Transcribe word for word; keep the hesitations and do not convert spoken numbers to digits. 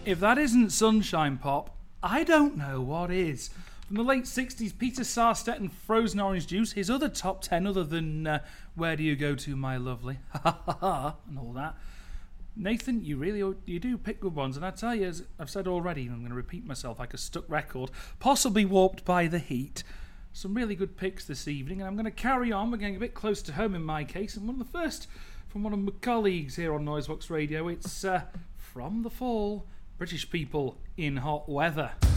If that isn't Sunshine Pop, I don't know what is. From the late sixties, Peter Sarstedt and Frozen Orange Juice, his other top ten other than uh, Where Do You Go To, My Lovely, ha ha ha, and all that. Nathan, you really you do pick good ones, and I tell you, as I've said already, and I'm going to repeat myself like a stuck record, possibly warped by the heat. Some really good picks this evening, and I'm going to carry on. We're getting a bit close to home in my case, and one of the first from one of my colleagues here on Noisebox Radio. It's uh, From the Fall, British People in Hot Weather.